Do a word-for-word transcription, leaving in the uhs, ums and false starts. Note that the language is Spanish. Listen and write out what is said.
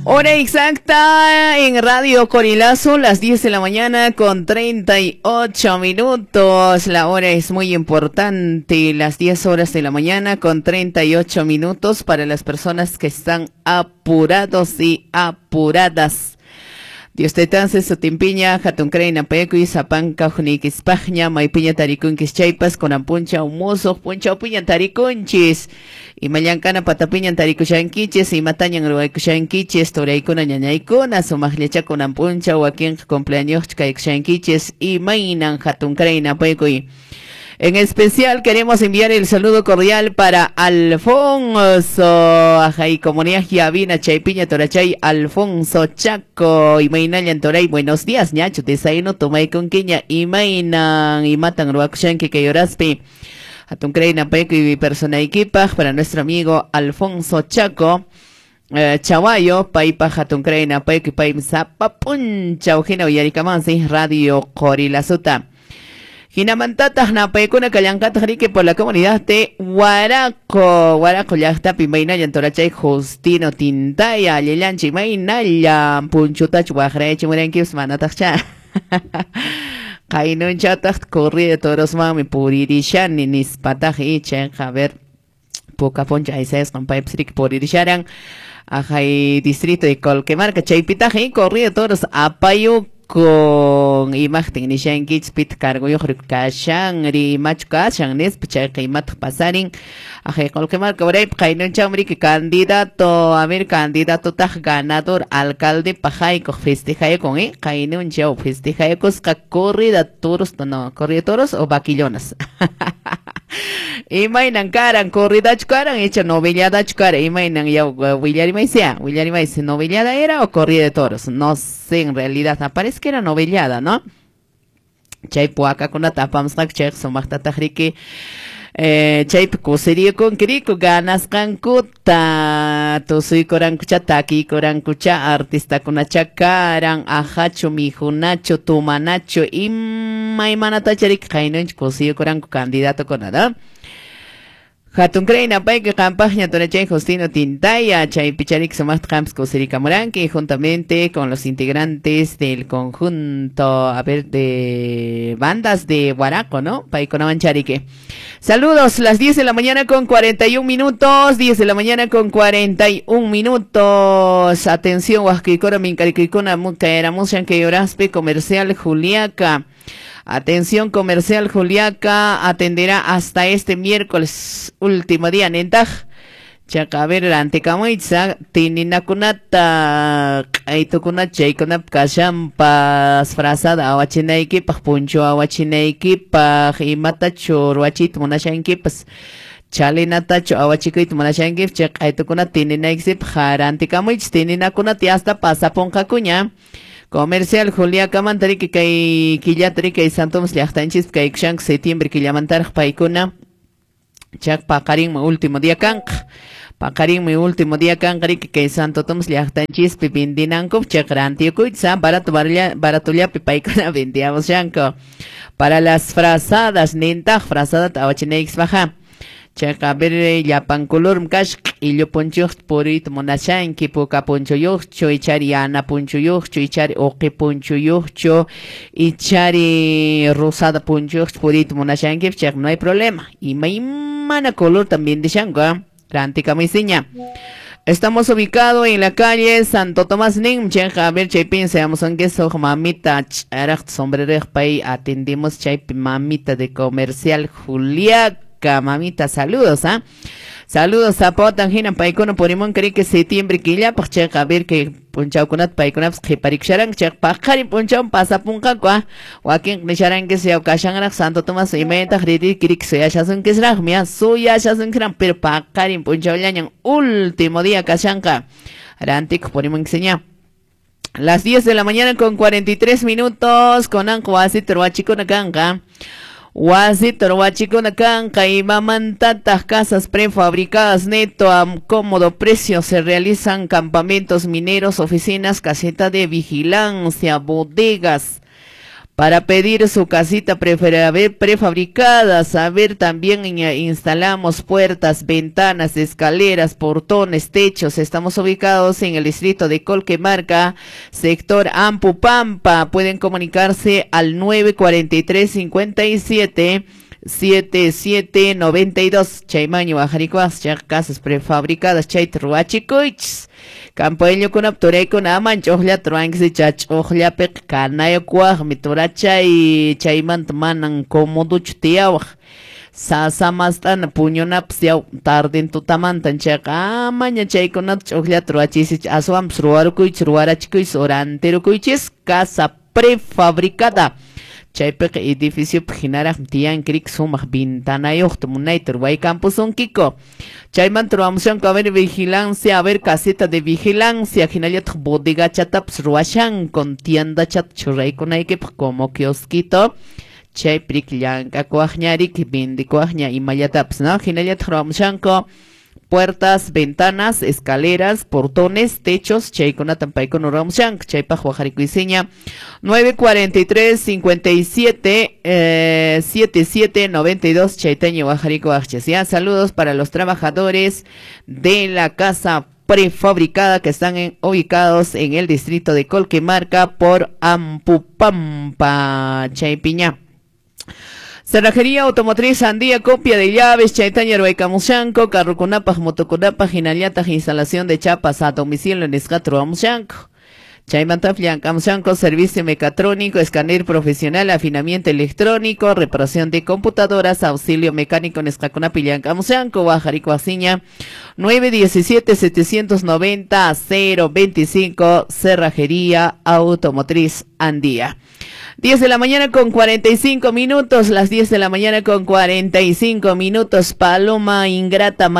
Hora exacta en Radio Corilazo, las diez de la mañana con treinta y ocho minutos. La hora es muy importante, las diez horas de la mañana con treinta y ocho minutos para las personas que están apurados y apuradas. Dios te tanse su timpiña, hatun creina peco y zapanca junikis pagna, maipiña taricunkis chaipas con ampuncha humoso, puncha piña taricunchis. Y mallancana patapiña taricuchanquiches y matañan ruaicuchanquiches, toreicuna ñañaicuna, sumajlecha con ampuncha o aquí en cumpleaños caichanquiches y mainan hatun creina peco y. En especial queremos enviar el saludo cordial para Alfonso, ajay, comunidad Yavina, Chaypiña, Torachay, Alfonso Chaco, y Mainayan Toray, buenos días, ñacho, desayuno, tomay con quiña, y Mainan, y matan ruakushanki que lloraspi, atun creina peco y persona equipa, para nuestro amigo Alfonso Chaco, eh, Chawayo, paipa, atun creina peco y paim zapapuncha, ojina, uyaricamansi, Radio Corilazuta. Hinamantatas na paikuna kallankata rique por la comunidad de Huaraco. Huaraco ya está pimaina y antorachay Justino Tintaya, Lilanchi Mainaya, Punchutach, Guajrechi, Murenkius, Manatacha. Kainun chatas, corri de toros mami, puririshan, ni nispataji, chen, a ver, poca poncha y ses, con paipsrik, puririsharan, ajay, distrito de Colquemarca, Chaypitaji, corri de toros, Apayuc. Con imagen ni shankits pit cargo yo kashan ri machkashan nes pichay qimat pasarin aje kolke marca por ahí kainon chamri que candidato a ver candidato taj ganador alcalde pajaico festejae con eh kainon chau festejae cos ka corrida toros no corrida toros o vaquillonas. Imainan karan corrida chkaran hecha novillada chkara imainan ya Willari Maisia Willari Maisia novillada era o corrida de toros no sé en realidad aparece que era novillada no chay puaca con la tapa msak chek somakta tahriki eh chay kusería con kriko ganas kankuta to soy koran kucha taki koran kucha artista kuna chakaran ahacho mijunacho tumanacho imaimana tacharik kainon kusiyo koran candidato con nada. Hatun creina pai que campaña Torachay Justino Tintaya, Chay Picharik Somas Camps Coserica Moranque, juntamente con los integrantes del conjunto, a ver, de bandas de Huaraco, ¿no? Pai con Avancharique. Saludos, las diez de la mañana con cuarenta y un minutos, diez de la mañana con cuarenta y un minutos. Atención, Huasquicora, Mincaricicona, Mucaera, Mushan, que Yoraspe, Comercial Juliaca. Atención comercial Juliaca atenderá hasta este miércoles último día nentaj chakaver antekamoitza tininakunata aitukunat chaykunap kashampas frazada awachinaykipas puncho awachinaykipas imatachu ruachit munashankipas chalinatachu awachikuyt munashankipas chak aitukunat tininaykisip jarantikamoich tininakunat hasta pasapunqakuña. Comercial Juliaca mantari que kay killatri kay santos liachtanchis kay kshank septiembre killamantar paikuna chak pakarin último día kank pakarin mi último día kankari que kay santo toms liachtanchis pipindinankov chak rantiyukuytsa barato baratulia paikuna vendiamos shanko para las frazadas nintaj frazada tawachineix baja chak a ver yapan color mkash y yo poncho por it monachan que poca poncho yo choichari ana poncho yo choichari oke poncho yo cho y chari rosada poncho por it monachan que chak no hay problema y maimana color también de shanga rantica misiña. Estamos ubicados en la calle Santo Tomás Nim, chenja a ver chaypin seamos aunque so mamita charak sombrero pay atendemos chaypin mamita de Comercial Juliaca. Mamita, saludos, ¿ah? ¿eh? Saludos a Potanjina, Paikono, Porimon, cree que septiembre que ya, pues checa a ver que punchao kunat Paikonaps, que pariksharan, check pakari punchao, pasa punca, cua, o aquí en Nisharan que se ocashan Santo Tomás y Menta, Ridi, Kirik, Suya Shasun, que es Ragmia, Suya Shasun, pero pakari punchao, Yañan, último día, Kashanka, Arantic, Porimon, seña. Las diez de la mañana con cuarenta y tres minutos, con Anco, así, Troachico, Nakanka. Wasitor Huachicona Canca y mamantatas casas prefabricadas neto a cómodo precio se realizan campamentos mineros, oficinas, caseta de vigilancia, bodegas, para pedir su casita prefabricada. Saber también instalamos puertas, ventanas, escaleras, portones, techos. Estamos ubicados en el distrito de Colquemarca, sector Ampupampa. Pueden comunicarse al nueve cuarenta y tres, cincuenta y siete, setenta y siete noventa y dos. Chaymaño bajaricuas, ya casas prefabricadas, chay truachikoich. Campoello con apture con aman, chohlia truanxi chach, ohlia pek canayo cuaj, mituracha y chaymant manan como duchtiawaj. Sasa mastan puñona psiau tarden tutamantan chaka maña chay con chohlia truachis aswam sruarukuich ruarachikuich oranterukuichis casa prefabricada. Chaypek edificio pijinara tian krik sumah ventana yocht munaiter way campus un kiko. Chayman truamshan a ver vigilancia, a ver caseta de vigilancia, jinaliat bodega chataps ruashan con tienda chat churay con aike como kiosquito. Chay prik llanka kuajñarik bindi kuajña y mayataps, ¿no? Jinaliat truamshanko. Puertas, ventanas, escaleras, portones, techos, chay con atampay con oramshank, chay pa juajarikuiseña, nueve cuarenta y tres, cincuenta y siete, setenta y siete noventa y dos, chayteño guajarico ya. Saludos para los trabajadores de la casa prefabricada que están en, ubicados en el distrito de Colquemarca por Ampupampa, Chaypiña. Cerrajería Automotriz Andía, copia de llaves, Chaitaña Ruaycamushanco, Carrucunapaj, Motokunapaj, Hinaliataj, instalación de chapas a domicilio en Escatro Amushanco. Chaimantaflian Camushanco, servicio mecatrónico, escáner profesional, afinamiento electrónico, reparación de computadoras, auxilio mecánico en Escacunapilan Camushanco, Bajarico Asiña, nueve diecisiete, setecientos noventa, cero veinticinco, Cerrajería Automotriz Andía. diez de la mañana con cuarenta y cinco minutos, las diez de la mañana con cuarenta y cinco minutos, Paloma Ingrata.